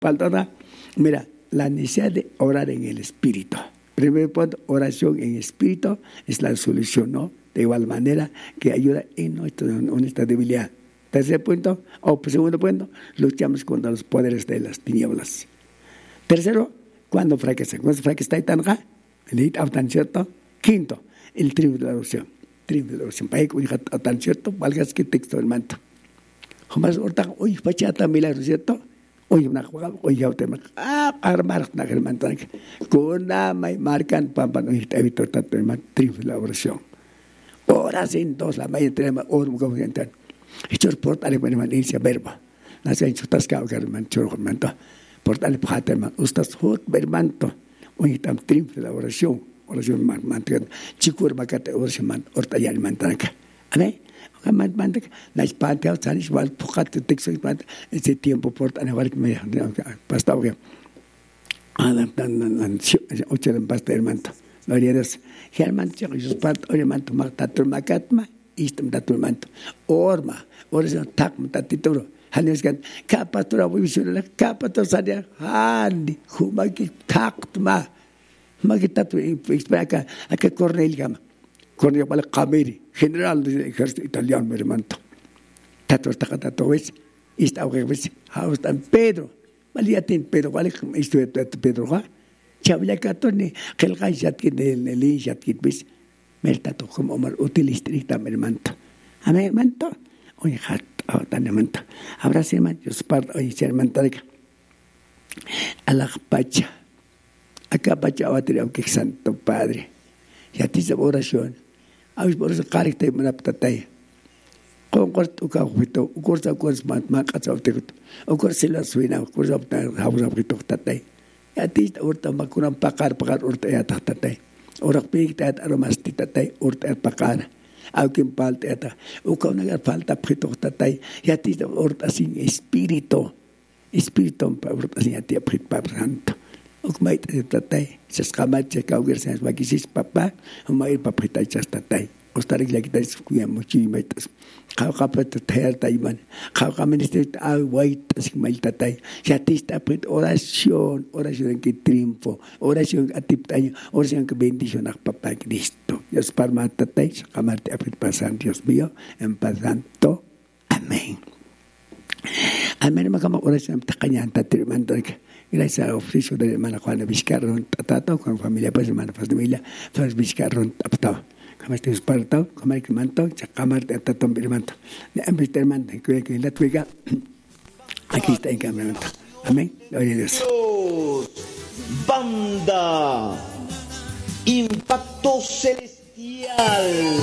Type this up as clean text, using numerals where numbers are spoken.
Falta, mira, la necesidad de orar en el Espíritu. Primer punto, oración en Espíritu es la solución, ¿no? De igual manera que ayuda en nuestra debilidad. Tercer punto, segundo punto, luchamos contra los poderes de las tinieblas. Tercero, cuando fracasa. Cuando fracasa está tan ¿cierto? Quinto, el triunfo de la oración. Triunfo de la oración. Para que tan cierto, valgas que texto del manto. Jamás ahorita, oye, pachata milagro, ¿cierto? Oye, una jugada, oye, armar una hermana. Con una marcan, pampa, no está evitado tanto el triunfo de la oración. Horas en dos, la mayoría tenemos oro, como que entran. Hechos portales, hermano, inicia verbo. Nace en chutas que haga, hermano, chorro, hermano. Portales, pajata, hermano. Usted, hot, hermano. Oye, tam triunfo de la oración. Oración, hermano. Chico, hermano, oración, hermano. Horta ya, hermano, tranca. ¿Amén? La espantea, ¿sabes? Igual, pujate, texto, ese tiempo, portales, igual, me pasaba que. Ocho de pasta, hermano. No harías. Hermano, yo parto, hermano, matatul makatma. Istem datul manto orma oración tak matatituro hanes kan kapatura wisunala kapatura sadia handi humaki taktma magitatu explica a que Cornelio gama Cornelio para Cameri general del ejército italiano mi hermano tatur takatato es esta vez hasta Pedro valiatin Pedro vale esto Pedro va chabla katoni kelgai jatkin el jatkin bis Mertato como Omar utilistrita mermanto. Amén, manto. Oye, hat, tan manto. Habrá si hermano, yo parto, oye, si hermano, a la pacha. Acá pacha va a tener que Santo Padre. Ya te hice oración. A veces por eso carita y me la patataya. Con corto, cajuito, cursa, macas, o cursa la suina, cursa, jausa, tatay. Ya te hice ahorita macuran pagar, ahorita ya tatay. Orang pikir aromas titatai urta pakar, aukin palta eta, ukau nagar falta pito tatai, ya tita urta sin espíritu pa urta sin atia pit papranto. Ukmait tatai, seskamait sekau gersens magisis papa, umair papita chastatai. Ostarik lagi tais kuya mochi maitas. Kau kapet ter taiman, kau kaminister wait asik mail tatai. Ya tista pit oración que triunfo, oración atiptaño, oración que bendición a Papá Cristo. Dios parma tatai, sakamarte apit pasan Dios mío, en paz santo. Amén. Amén, makama oración takanyan tatrimandak. Gracias al oficio de hermana Juana Vizcarrón, tatato, con familia, pues hermana familia, pues Vizcarrón, taptado. Kamar te espartao, kamar que manto, kamar te atatom birmanto. Ne ambiste hermano, que la tuiga. Aquí está en cámara. Amén. Gloria a Dios. Banda Impacto Celestial.